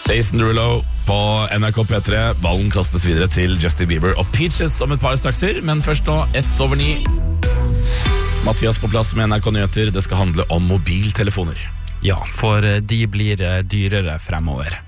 Jason Derulo på NRK P3. Ballen kastes videre til Justin Bieber og Peaches om et par strakser, men først nå 8:09. Mathias på plass med NRK Nyheter. Det skal handle om mobiltelefoner. Ja, for de blir dyrere fremover.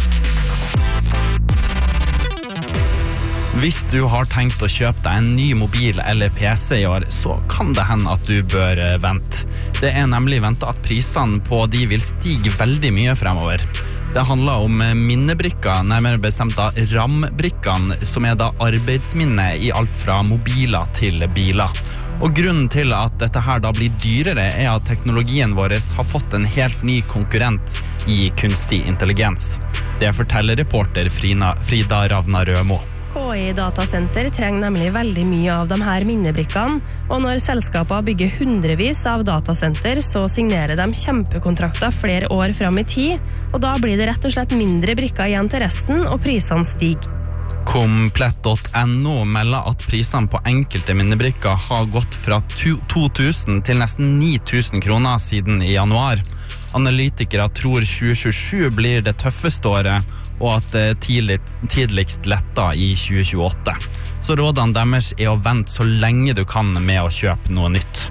Hvis du har tenkt å kjøpe deg en ny mobil eller PC i år, så kan det hende at du bør vente. Det er nemlig ventet at prisene på de vil stige veldig mye fremover. Det handler om minnebrikker, nærmere bestemt da RAM-brikkene, som er da arbeidsminne i alt fra mobiler til biler. Og grunnen til at dette her da blir dyrere er at teknologien vår har fått en helt ny konkurrent i kunstig intelligens. Det forteller reporter Frida Ravna Rømo. KI Datasenter trenger nemlig veldig mye av de her minnebrikkene, og når selskaper bygger hundrevis av datasenter, så signerer de kjempekontrakter flere år frem i tid, og da blir det rett og slett mindre brikker igjen til resten, og prisene stiger. Komplett.no melder at prisene på enkelte minnebrikker har gått fra 2000 til nesten 9000 kroner siden i januar. Analytikere tror 2027 blir det tøffeste året, og at det tidligst letter i 2028. Så rådene deres er å vente så lenge du kan med å kjøpe noe nytt.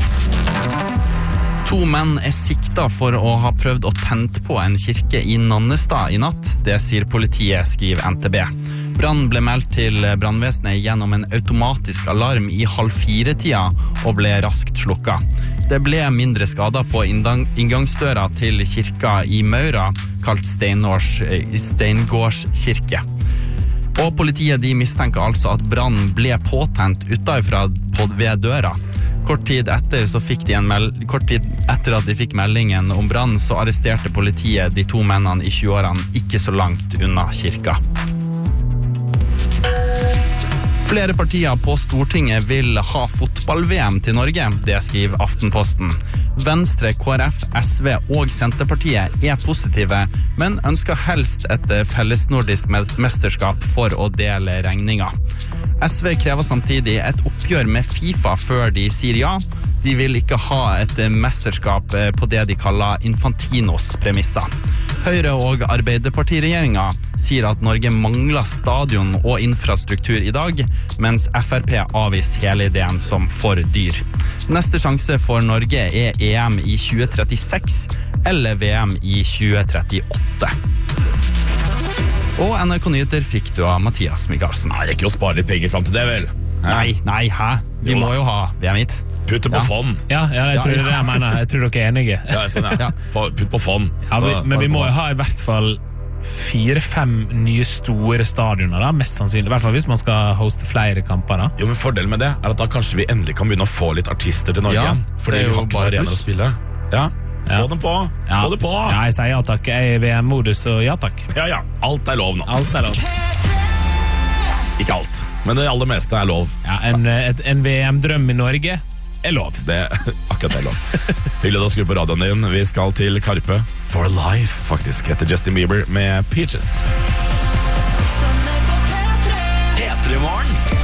2 menn er siktet for å ha prøvd å tente på en kirke i Nannestad i natt. Det sier politiet, skriver NTB. Brann ble meldt til brannvesenet gjennom en automatisk alarm i 3:30 og ble raskt slukket. Det ble mindre skader på inngangsdøra til kirka i Maura, kalt Steingårdskirke. Og politiet de mistenker altså at brannen ble påtent utenfra ved døra. Kort tid etter at de fikk meldingen om brann, så arresterte politiet de 2 mennene i 20-årene ikke så langt unna kirka. Flere partier på Stortinget vil ha fotball-VM til Norge, det skriver Aftenposten. Venstre, KrF, SV og Senterpartiet er positive, men ønsker helst et fellesnordisk mesterskap for å dele regninga. SV krever samtidig et oppgjør med FIFA før de sier ja. De vil ikke ha et mesterskap på det de kaller Infantinos premisser. Høyre- og Arbeiderpartiregjeringen sier at Norge mangler stadion og infrastruktur i dag, mens FrP avviser hele ideen som for dyr. Neste sjanse for Norge er EM i 2036 eller VM i 2038. Og NRK Nyheter fikk du av Mathias Mikkelsen. Det er ikke å spare litt penger frem til det, vel? Nei, hæ? Vi må jo ha VM hit. Putt det på fond. Ja, jeg tror det er det jeg mener. Jeg tror dere er enige. Ja, sånn, ja. Putt på fond. Ja, men vi må jo ha i hvert fall 4-5 nye store stadioner da, mest sannsynlig. I hvert fall hvis man skal hoste flere kamper da. Jo, men fordelen med det er at da kanskje vi endelig kan begynne å få litt artister til Norge igjen. Fordi vi har ikke arenaer å spille. Ja, få dem på. Få det på. Ja, jeg sier ja takk. Jeg er i VM-modus, og ja takk. Ja. Alt er lov nå. Alt er lov. Ikke alt, men det aller meste er lov. Ja, en VM-drøm i Norge er lov. Akkurat det er lov. Hyggelig å skru på radioen din. Vi skal til Karpe for life, faktisk, etter Justin Bieber med Peaches. P3 Morgen.